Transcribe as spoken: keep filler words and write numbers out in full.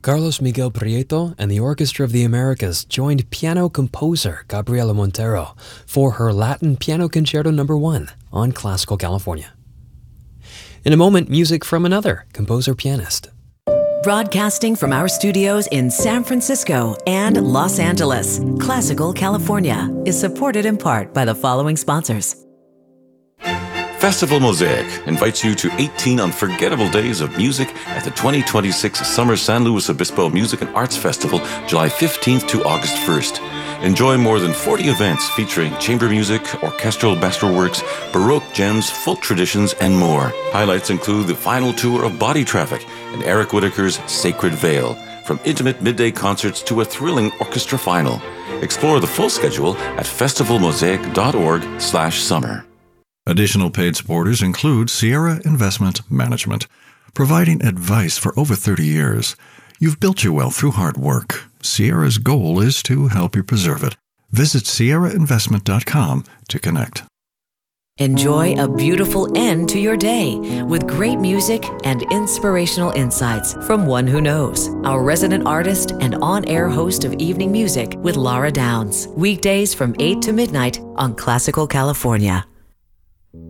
Carlos Miguel Prieto and the Orchestra of the Americas joined piano composer Gabriela Montero for her Latin Piano Concerto Number one on Classical California. In a moment, music from another composer-pianist. Broadcasting from our studios in San Francisco and Los Angeles, Classical California is supported in part by the following sponsors. Festival Mosaic invites you to eighteen unforgettable days of music at the twenty twenty-six Summer San Luis Obispo Music and Arts Festival, July fifteenth to August first. Enjoy more than forty events featuring chamber music, orchestral masterworks, Baroque gems, folk traditions, and more. Highlights include the final tour of Body Traffic and Eric Whittaker's Sacred Veil, from intimate midday concerts to a thrilling orchestra final. Explore the full schedule at festivalmosaic.org slash summer. Additional paid supporters include Sierra Investment Management, providing advice for over thirty years. You've built your wealth through hard work. Sierra's goal is to help you preserve it. Visit sierra investment dot com to connect. Enjoy a beautiful end to your day with great music and inspirational insights from one who knows. Our resident artist and on-air host of evening music with Laura Downs. Weekdays from eight to midnight on Classical California.